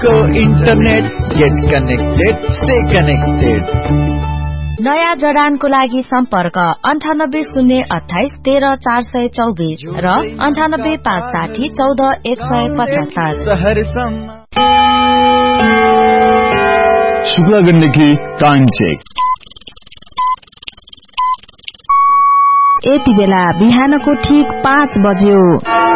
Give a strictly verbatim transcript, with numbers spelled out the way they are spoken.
को internet, get connected, stay connected. नयाँ जडानको लागि सम्पर्क अन्ठानब्बे शून्य अठाइस तेह्र चार सय चौबिस र अन्ठानब्बे पाँच साठी चौध एक सय पचहत्तर। Shukla Gandaki time check. यति बेला बिहानको ठीक पाँच बज्यो।